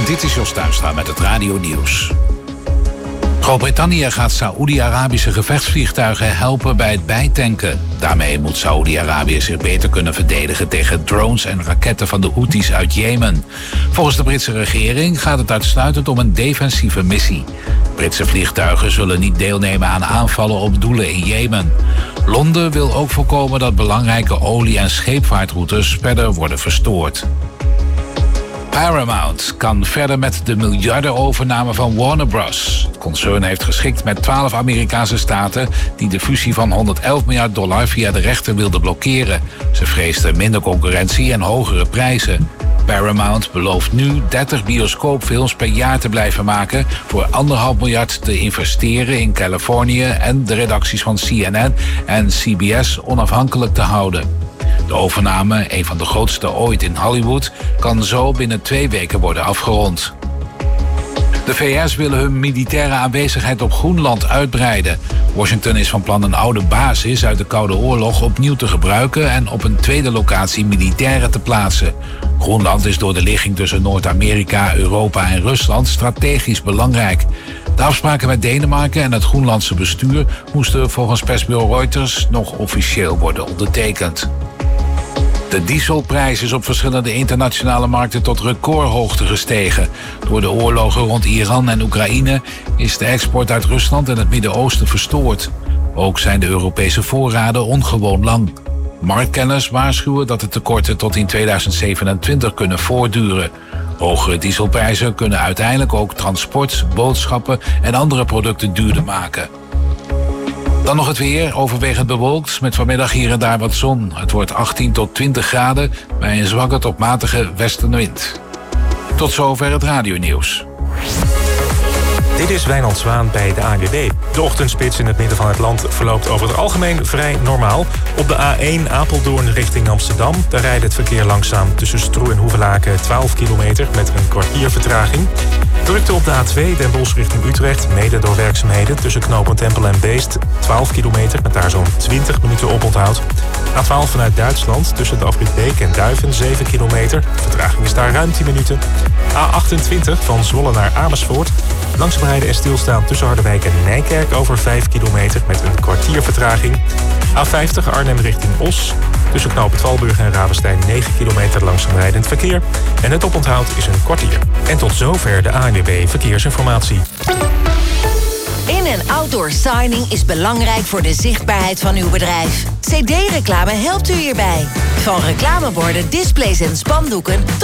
Dit is Jos Tuinstra met het Radio Nieuws. Groot-Brittannië gaat Saoedi-Arabische gevechtsvliegtuigen helpen bij het bijtanken. Daarmee moet Saoedi-Arabië zich beter kunnen verdedigen tegen drones en raketten van de Houthis uit Jemen. Volgens de Britse regering gaat het uitsluitend om een defensieve missie. Britse vliegtuigen zullen niet deelnemen aan aanvallen op doelen in Jemen. Londen wil ook voorkomen dat belangrijke olie- en scheepvaartroutes verder worden verstoord. Paramount kan verder met de miljardenovername van Warner Bros. Het concern heeft geschikt met 12 Amerikaanse staten die de fusie van $111 miljard via de rechter wilden blokkeren. Ze vreesden minder concurrentie en hogere prijzen. Paramount belooft nu 30 bioscoopfilms per jaar te blijven maken, voor $1,5 miljard te investeren in Californië en de redacties van CNN en CBS onafhankelijk te houden. De overname, een van de grootste ooit in Hollywood, kan zo binnen 2 weken worden afgerond. De VS willen hun militaire aanwezigheid op Groenland uitbreiden. Washington is van plan een oude basis uit de Koude Oorlog opnieuw te gebruiken en op een tweede locatie militairen te plaatsen. Groenland is door de ligging tussen Noord-Amerika, Europa en Rusland strategisch belangrijk. De afspraken met Denemarken en het Groenlandse bestuur moesten volgens persbureau Reuters nog officieel worden ondertekend. De dieselprijs is op verschillende internationale markten tot recordhoogte gestegen. Door de oorlogen rond Iran en Oekraïne is de export uit Rusland en het Midden-Oosten verstoord. Ook zijn de Europese voorraden ongewoon lang. Marktkenners waarschuwen dat de tekorten tot in 2027 kunnen voortduren. Hogere dieselprijzen kunnen uiteindelijk ook transport, boodschappen en andere producten duurder maken. Dan nog het weer, overwegend bewolkt, met vanmiddag hier en daar wat zon. Het wordt 18 tot 20 graden bij een zwakke tot matige westenwind. Tot zover het radionieuws. Dit is Wijnand Zwaan bij de ANWB. De ochtendspits in het midden van het land verloopt over het algemeen vrij normaal. Op de A1 Apeldoorn richting Amsterdam. Daar rijdt het verkeer langzaam tussen Stroe en Hoevelaken 12 kilometer met een kwartier vertraging. Drukte op de A2 Den Bosch richting Utrecht, mede door werkzaamheden tussen knooppunt Empel en Beest 12 kilometer met daar zo'n 20 minuten oponthoud. A12 vanuit Duitsland tussen de afrit Beek en Duiven 7 kilometer. Vertraging is daar ruim 10 minuten. A28 van Zwolle naar Amersfoort. Langzaam rijden en stilstaan tussen Harderwijk en Nijkerk over 5 kilometer met een kwartier vertraging. A50 Arnhem richting Os. Tussen knooppunt Valburg en Ravenstein 9 kilometer langzaam rijdend verkeer. En het oponthoud is een kwartier. En tot zover de ANWB Verkeersinformatie. In- en outdoor signing is belangrijk voor de zichtbaarheid van uw bedrijf. CD-reclame helpt u hierbij. Van reclameborden, displays en spandoeken tot